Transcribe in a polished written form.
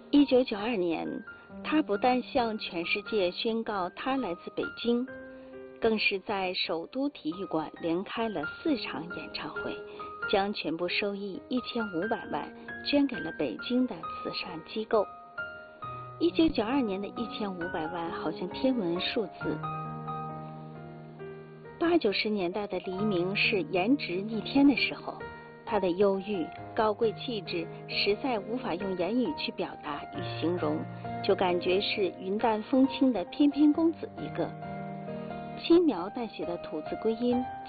1992年，他不但向全世界宣告他来自北京，更是在首都体育馆连开了4场演唱会，将全部收益1500万捐给了北京的慈善机构。1992年的1500万好像天文数字。80、90年代的黎明是颜值逆天的时候，他的忧郁、高贵气质实在无法用言语去表达与形容，就感觉是云淡风轻的翩翩公子一个。轻描淡写的吐字归音